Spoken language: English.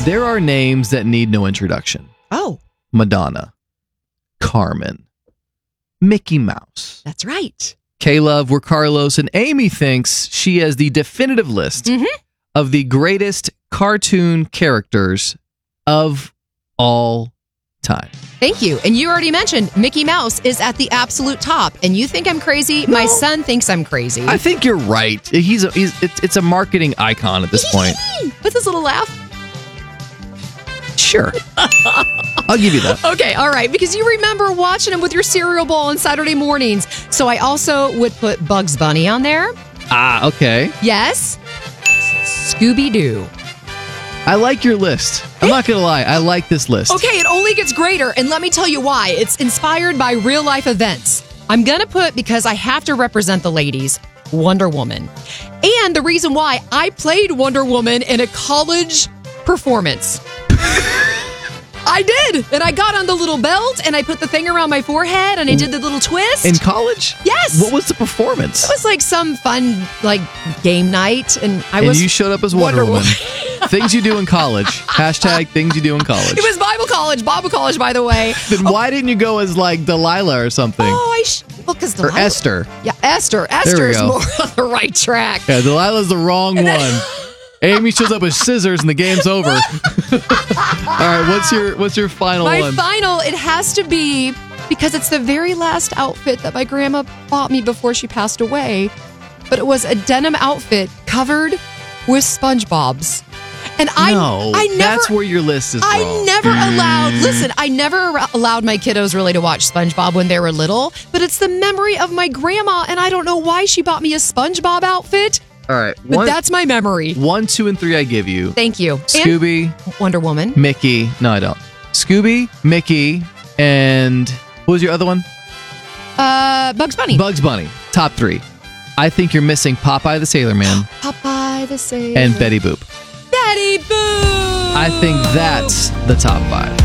There are names that need no introduction. Oh. Madonna, Carmen, Mickey Mouse. That's right. K-Love, we're Carlos, and Amy thinks she has the definitive list of the greatest cartoon characters of all time. Thank you. And you already mentioned Mickey Mouse is at the absolute top. And you think I'm crazy? No. My son thinks I'm crazy. I think you're right. It's a marketing icon at this point. With his little laugh. Sure. I'll give you that. Okay, all right. Because you remember watching him with your cereal bowl on Saturday mornings. So I also would put Bugs Bunny on there. Ah, okay. Yes. Scooby-Doo. I like your list. I'm not going to lie. I like this list. Okay, it only gets greater. And let me tell you why. It's inspired by real life events. I'm going to put, because I have to represent the ladies, Wonder Woman. And the reason why, I played Wonder Woman in a college performance. I did. And I got on the little belt and I put the thing around my forehead and I did the little twist. In college? Yes. What was the performance? It was like some fun, like, game night. And you showed up as Wonder Woman. Things you do in college. Hashtag things you do in college. It was Bible college, by the way. Then why didn't you go as, like, Delilah or something? Oh, because Delilah. Or Esther. Yeah, Esther. Esther is more on the right track. Yeah, Delilah's the wrong one. Amy shows up with scissors and the game's over. All right, what's your final one? My final, it has to be, because it's the very last outfit that my grandma bought me before she passed away. But it was a denim outfit covered with SpongeBob's. And I never, that's where your list is wrong. I never allowed my kiddos really to watch SpongeBob when they were little. But it's the memory of my grandma, and I don't know why she bought me a SpongeBob outfit. All right. But that's my memory. 1, 2, and 3 I give you. Thank you. Scooby. And Wonder Woman. Mickey. No, I don't. Scooby, Mickey, and what was your other one? Bugs Bunny. Bugs Bunny. Top 3. I think you're missing Popeye the Sailor Man. Popeye the Sailor. And Betty Boop. Betty Boop. I think that's the top 5.